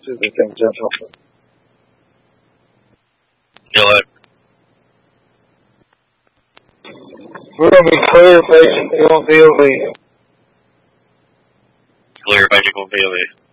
这个更正常。 Go ahead. We're going to be clear, patient. It won't be over. Clear, patient, won't be over.